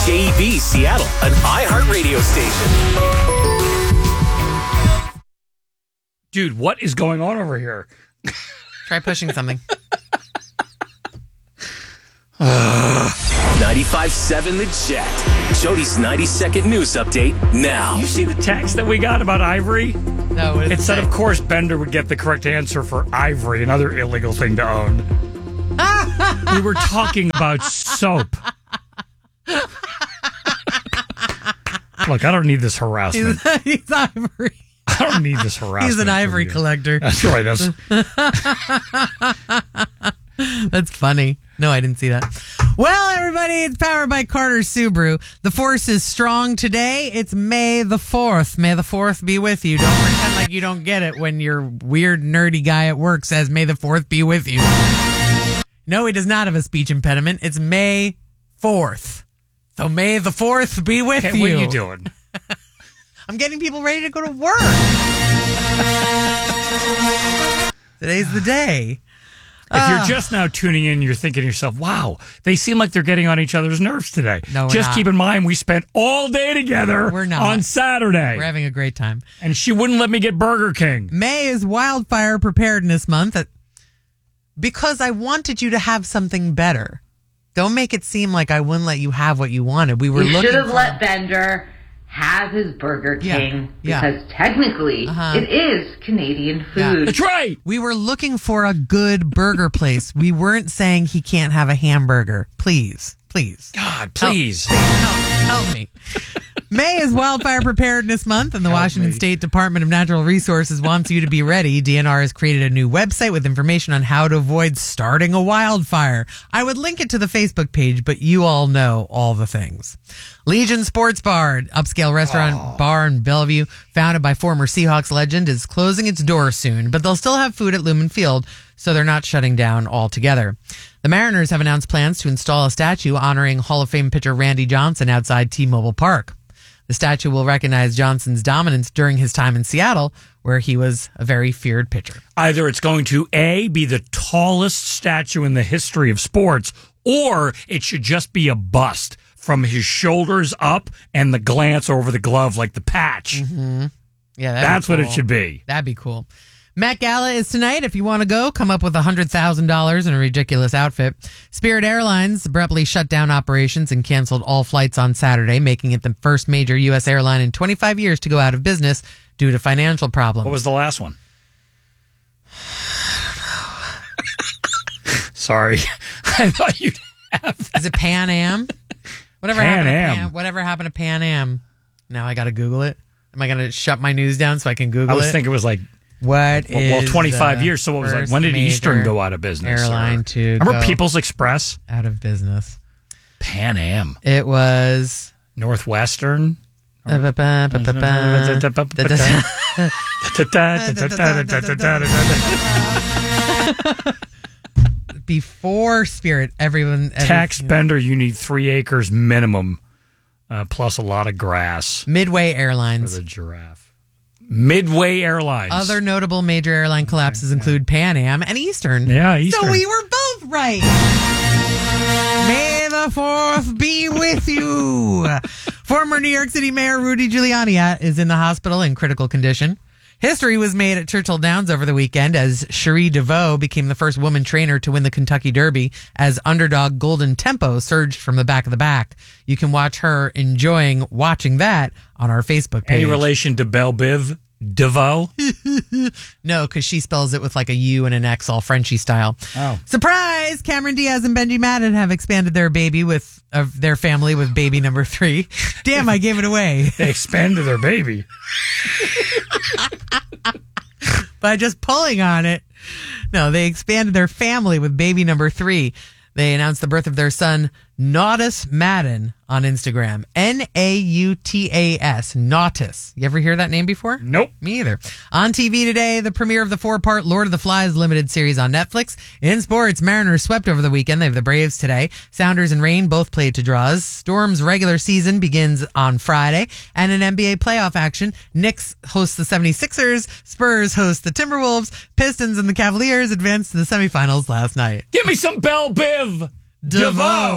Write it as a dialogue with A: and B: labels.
A: WJEB Seattle, an iHeartRadio station.
B: Dude, what is going on over here?
C: Try pushing something.
A: 95.7 The Jet. Jody's 90-second news update now.
B: You see the text that we got about Ivory?
C: No, what
B: It said, of course, Bender would get the correct answer for Ivory, another illegal thing to own. We were talking about soap. Look, I don't need this harassment.
C: He's Ivory.
B: I don't need this harassment.
C: He's an
B: from
C: ivory
B: you.
C: collector.
B: That's right.
C: That's funny. No, I didn't see that. Well, everybody, it's powered by Carter Subaru. The force is strong today. It's May the 4th. May the 4th be with you. Don't pretend like you don't get it when your weird, nerdy guy at work says, May the 4th be with you. No, he does not have a speech impediment. It's May 4th. So May the 4th be with
B: Okay,
C: you.
B: what are you doing?
C: I'm getting people ready to go to work. Today's the day.
B: If you're just now tuning in, you're thinking to yourself, wow, they seem like they're getting on each other's nerves today.
C: No, we're
B: just
C: not.
B: keep in mind, we spent all day together
C: We're not.
B: on Saturday.
C: We're having a great time.
B: And she wouldn't let me get Burger King.
C: May is Wildfire Preparedness Month because I wanted you to have something better. Don't make it seem like I wouldn't let you have what you wanted. We were
D: You
C: looking
D: should have
C: for-
D: let Bender have his Burger King
C: Yeah.
D: because technically it is Canadian food.
B: That's right.
C: We were looking for a good burger place. We weren't saying he can't have a hamburger. Please.
B: God, please.
C: Help me. May is Wildfire Preparedness Month, and the Washington State Department of Natural Resources wants you to be ready. DNR has created a new website with information on how to avoid starting a wildfire. I would link it to the Facebook page, but you all know all the things. Legion Sports Bar, upscale restaurant bar in Bellevue, founded by former Seahawks legend, is closing its doors soon, but they'll still have food at Lumen Field, so they're not shutting down altogether. The Mariners have announced plans to install a statue honoring Hall of Fame pitcher Randy Johnson outside T-Mobile Park. The statue will recognize Johnson's dominance during his time in Seattle, where he was a very feared pitcher.
B: Either it's going to, A, be the tallest statue in the history of sports, or it should just be a bust from his shoulders up and the glance over the glove like the patch.
C: Mm-hmm. Yeah,
B: That's what it should be.
C: That'd be cool. Met Gala is tonight. If you want to go, come up with $100,000 in a ridiculous outfit. Spirit Airlines abruptly shut down operations and canceled all flights on Saturday, making it the first major U.S. airline in 25 years to go out of business due to financial problems.
B: What was the last one? Sorry. I thought you'd have.
C: Is it Pan Am? Whatever
B: Pan
C: happened to
B: Am.
C: whatever happened to Pan Am? Now I got to Google it. Am I going to shut my news down so I can Google
B: I was
C: it?
B: thinking it was like,
C: What
B: well,
C: is
B: 25
C: the
B: years. So what was like,
C: first
B: when did
C: major
B: Eastern go out of business?
C: airline
B: Or-
C: to
B: Remember
C: go
B: People's Express?
C: out of business?
B: Pan Am.
C: It was
B: Northwestern.
C: before Spirit.
B: Tax Bender, you need 3 acres minimum, plus a lot of grass
C: Midway
B: for
C: Airlines.
B: the giraffe. Midway Airlines.
C: Other notable major airline collapses include Pan Am and Eastern.
B: Yeah, Eastern.
C: So we were both right. May the 4th be with you. Former New York City Mayor Rudy Giuliani is in the hospital in critical condition. History was made at Churchill Downs over the weekend as Cherie DeVoe became the first woman trainer to win the Kentucky Derby as underdog Golden Tempo surged from the back of the back. You can watch her enjoying watching that on our Facebook page.
B: Any relation to Belle Biv DeVoe?
C: No, because she spells it with like a U and an X, all Frenchy style.
B: Oh.
C: Surprise! Cameron Diaz and Benji Madden have expanded their their family with baby number 3. Damn, I gave it away.
B: They expanded their baby.
C: By just pulling on it. No, they expanded their family with baby number 3. They announced the birth of their son, Nautus Madden, on Instagram. Nautas. Nautus. You ever hear that name before?
B: Nope.
C: Me either. On TV today, the premiere of the 4-part Lord of the Flies limited series on Netflix. In sports, Mariners swept over the weekend. They have the Braves today. Sounders and Rain both played to draws. Storm's regular season begins on Friday. And in NBA playoff action, Knicks host the 76ers. Spurs host the Timberwolves. Pistons and the Cavaliers advanced to the semifinals last night.
B: Give me some Belle Biv DeVoe.